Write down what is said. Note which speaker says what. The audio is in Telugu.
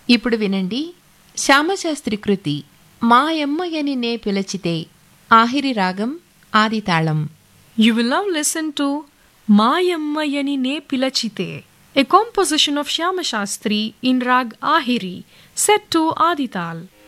Speaker 1: ఇప్పుడు వినండి శ్యామశాస్త్రి కృతి మాయమ్మయని నే పిలచితే ఆహిరి రాగం ఆదితాళం.
Speaker 2: You will now listen to Mayammayani Ne Pilachite, a composition of Shyama Shastri in Rag Ahiri, set to Adital.